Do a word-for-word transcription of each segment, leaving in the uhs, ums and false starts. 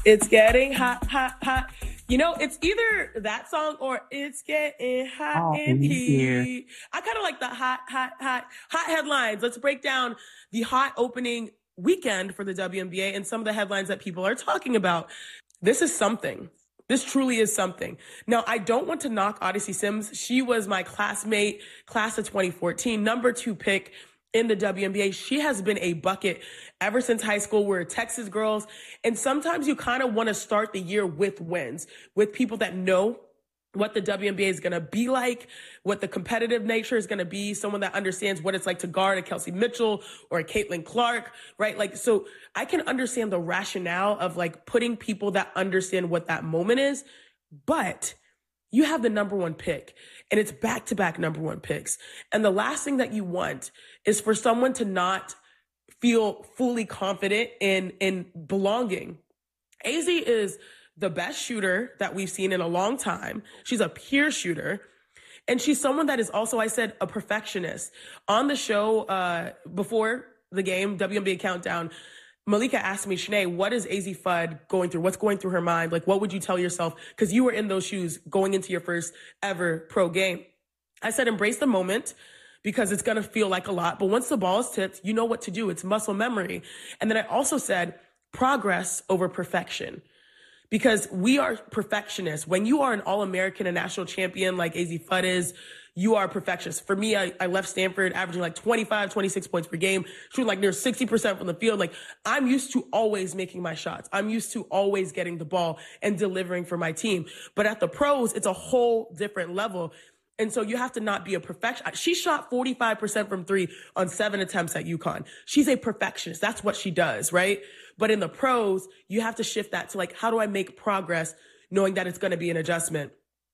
It's getting hot, hot, hot. You know, it's either that song or it's getting hot Oh, in here. here. I kind of like the hot, hot, hot, hot headlines. Let's break down the hot opening weekend for the W N B A and some of the headlines that people are talking about. This is something. This truly is something. Now, I don't want to knock Odyssey Sims. She was my classmate, class of twenty fourteen, number two pick in the W N B A. She has been a bucket ever since high school. We're Texas girls. And sometimes you kind of want to start the year with wins, with people that know what the W N B A is going to be like, what the competitive nature is going to be, someone that understands what it's like to guard a Kelsey Mitchell or a Caitlin Clark, right? Like, so I can understand the rationale of like putting people that understand what that moment is, but you have the number one pick and it's back-to-back number one picks. And the last thing that you want is for someone to not feel fully confident in, in belonging. A Z is the best shooter that we've seen in a long time. She's a pure shooter. And she's someone that is also, I said, a perfectionist. On the show uh, before the game, W N B A Countdown, Malika asked me, Shanae, what is A Z Fudd going through? What's going through her mind? Like, what would you tell yourself? Because you were in those shoes going into your first ever pro game. I said, embrace the moment because it's going to feel like a lot. But once the ball is tipped, you know what to do. It's muscle memory. And then I also said, progress over perfection. Because we are perfectionists. When you are an All-American, a national champion like A Z Fudd is, you are a perfectionist. For me, I, I left Stanford averaging like twenty-five, twenty-six points per game, shooting like near sixty percent from the field. Like, I'm used to always making my shots. I'm used to always getting the ball and delivering for my team. But at the pros, it's a whole different level. And so you have to not be a perfectionist. She shot forty-five percent from three on seven attempts at UConn. She's a perfectionist. That's what she does, right? But in the pros, you have to shift that to like, how do I make progress knowing that it's going to be an adjustment?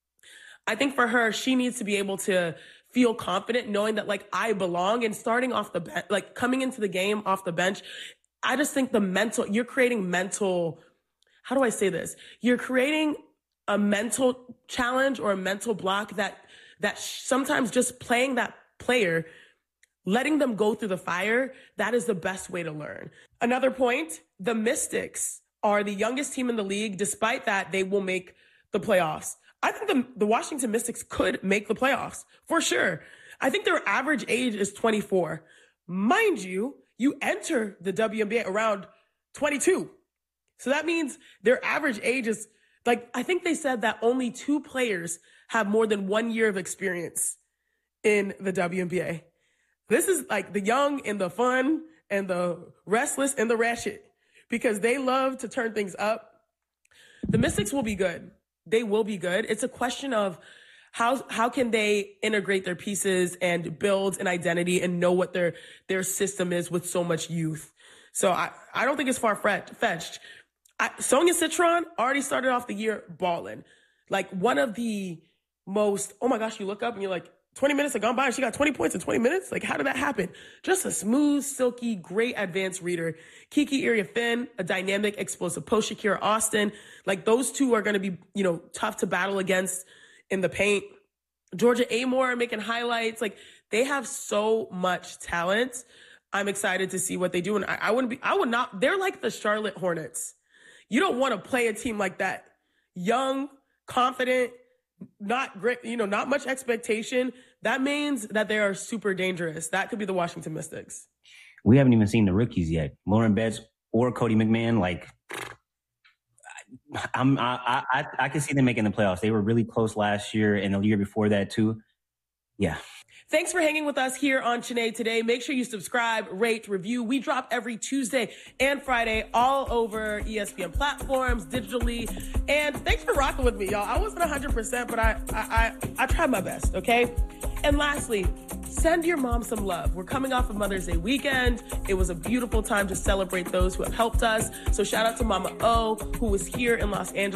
I think for her, she needs to be able to feel confident knowing that like I belong and starting off the bench, like coming into the game off the bench. I just think the mental, you're creating mental, how do I say this? You're creating a mental challenge or a mental block that that sometimes just playing that player, letting them go through the fire, that is the best way to learn. Another point, the Mystics are the youngest team in the league. Despite that, they will make the playoffs. I think the, the Washington Mystics could make the playoffs for sure. I think their average age is twenty-four. Mind you, you enter the W N B A around twenty-two. So that means their average age is like, I think they said that only two players have more than one year of experience in the W N B A. This is like the young and the fun and the restless and the ratchet because they love to turn things up. The Mystics will be good. They will be good. It's a question of how how can they integrate their pieces and build an identity and know what their their system is with so much youth. So I, I don't think it's far-fetched. I, Sonia Citron already started off the year balling. Like one of the most, oh my gosh, you look up and you're like, twenty minutes have gone by and she got twenty points in twenty minutes? Like, how did that happen? Just a smooth, silky, great advanced reader. Kiki Iriafen, a dynamic, explosive post. Shakira Austin. Like, those two are going to be, you know, tough to battle against in the paint. Georgia Amore making highlights. Like, they have so much talent. I'm excited to see what they do. And I, I wouldn't be, I would not, they're like the Charlotte Hornets. You don't want to play a team like that. Young, confident, not great, you know, not much expectation. That means that they are super dangerous. That could be the Washington Mystics. We haven't even seen the rookies yet. Lauren Betts or Cody McMahon. Like, I'm, I, I, I can see them making the playoffs. They were really close last year and the year before that too. Yeah. Thanks for hanging with us here on Shanae Today. Make sure you subscribe, rate, review. We drop every Tuesday and Friday all over E S P N platforms, digitally. And thanks for rocking with me, y'all. I wasn't one hundred percent, but I, I, I, I tried my best, okay? And lastly, send your mom some love. We're coming off of Mother's Day weekend. It was a beautiful time to celebrate those who have helped us. So shout out to Mama O, who was here in Los Angeles